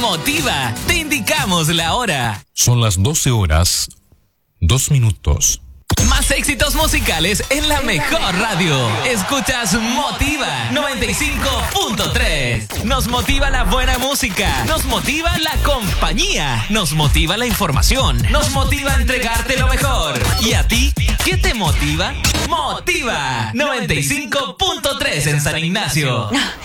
motiva. Te indicamos la hora. Son las 12 horas, 2 minutos. Más éxitos musicales en la mejor radio. Escuchas Motiva 95.3. Nos motiva la buena música. Nos motiva la compañía. Nos motiva la información. Nos motiva a entregarte lo mejor. ¿Y a ti? ¿Qué te motiva? Motiva 95.3 en San Ignacio.